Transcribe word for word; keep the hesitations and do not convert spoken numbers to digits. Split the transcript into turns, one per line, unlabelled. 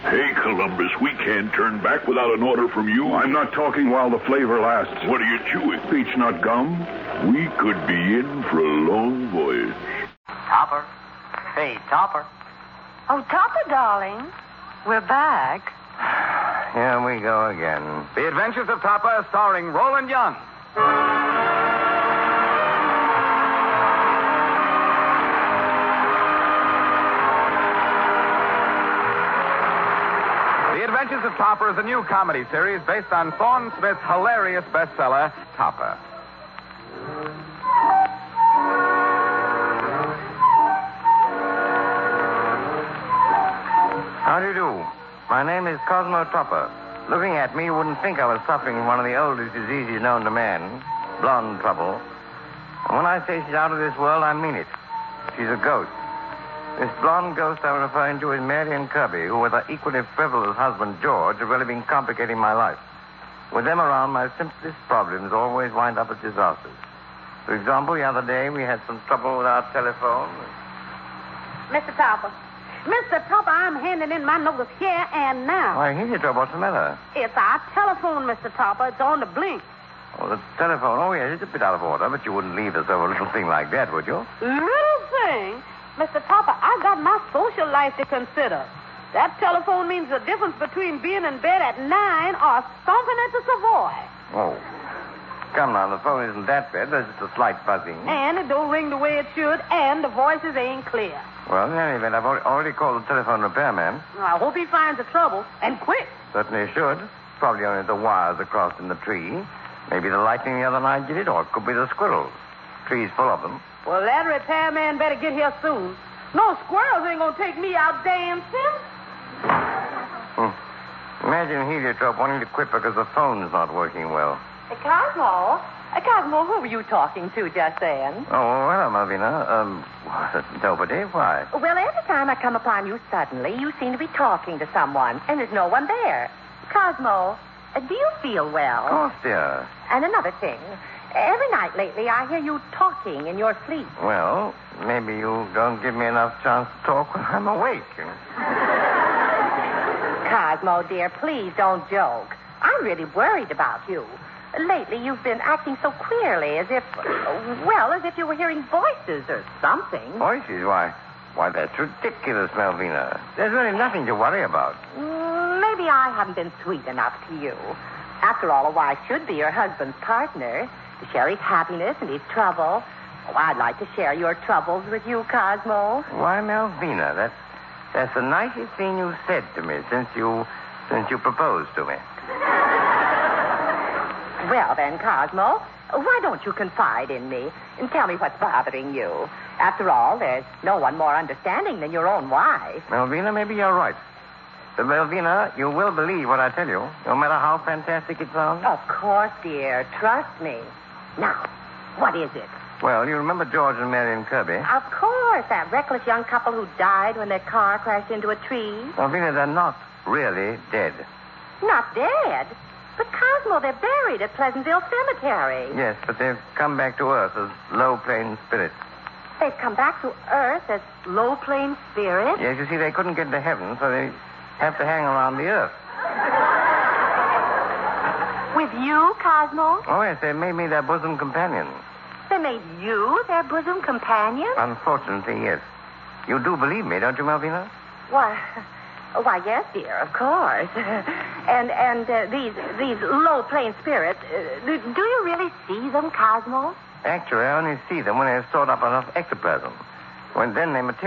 Hey, Columbus, we can't turn back without an order from you.
I'm not talking while the flavor lasts.
What are you chewing?
Beech nut gum.
We could be in for a long voyage.
Topper. Hey, Topper.
Oh, Topper, darling. We're back.
Here we go again.
The Adventures of Topper, starring Roland Young. The Adventures of Topper is a new comedy series based on Thorne Smith's hilarious bestseller, Topper.
How do you do? My name is Cosmo Topper. Looking at me, you wouldn't think I was suffering from one of the oldest diseases known to man, blonde trouble. And when I say she's out of this world, I mean it. She's a ghost. This blonde ghost I'm referring to is Marion Kirby, who, with her equally frivolous husband, George, have really been complicating my life. With them around, my simplest problems always wind up as disasters. For example, the other day, we had some trouble with our telephone.
Mister Topper. Mister Topper, I'm handing in my notice here and now.
Why, here's your trouble. What's the matter?
It's our telephone, Mister Topper. It's on the blink.
Oh, the telephone. Oh, yes, it's a bit out of order, but you wouldn't leave us over a little thing like that, would you?
Little thing? Mister Topper, I got my social life to consider. That telephone means the difference between being in bed at nine or stomping at the Savoy.
Oh. Come now, the phone isn't that bad. There's just a slight buzzing.
And it don't ring the way it should, and the voices ain't clear.
Well, in any event, I've al- already called the telephone repairman.
I hope he finds the trouble, and quick.
Certainly should. Probably only the wires are crossed in the tree. Maybe the lightning the other night did it, or it could be the squirrels. Tree's full of them.
Well, that repairman better get here soon. No squirrels ain't gonna take me out dancing.
Hmm. Imagine Heliotrope wanting to quit because the phone's not working well.
Hey, Cosmo. Uh, Cosmo, who were you talking to just then?
Oh, hello, Malvina. Um, nobody. Why?
Well, every time I come upon you suddenly, you seem to be talking to someone, and there's no one there. Cosmo, uh, do you feel well?
Of course, dear.
And another thing. Every night lately, I hear you talking in your sleep.
Well, maybe you don't give me enough chance to talk when I'm awake.
Cosmo, dear, please don't joke. I'm really worried about you. Lately, you've been acting so queerly, as if, well, as if you were hearing voices or something.
Voices? Why, why, that's ridiculous, Malvina. There's really nothing to worry about.
Mm, maybe I haven't been sweet enough to you. After all, a wife should be your husband's partner, to share his happiness and his trouble. Oh, I'd like to share your troubles with you, Cosmo.
Why, Malvina, that's, that's the nicest thing you've said to me since you, since you proposed to me.
Well, then, Cosmo, why don't you confide in me and tell me what's bothering you? After all, there's no one more understanding than your own wife.
Malvina, maybe you're right. But, Malvina, you will believe what I tell you, no matter how fantastic it sounds.
Of course, dear. Trust me. Now, what is it?
Well, you remember George and Marion Kirby?
Of course, that reckless young couple who died when their car crashed into a tree.
Malvina, they're not really dead.
Not dead? But, Cosmo, they're buried at Pleasantville Cemetery.
Yes, but they've come back to Earth as low-plane spirits.
They've come back to Earth as low-plane spirits?
Yes, you see, they couldn't get to heaven, so they have to hang around the Earth.
With you, Cosmo?
Oh, yes, they made me their bosom companion.
They made you their bosom companion?
Unfortunately, yes. You do believe me, don't you, Malvina?
Why, why, yes, dear, of course. and and uh, these these low-plane spirits, uh, do, do you really see them, Cosmo?
Actually, I only see them when they've stored up enough ectoplasm. When then they materialize.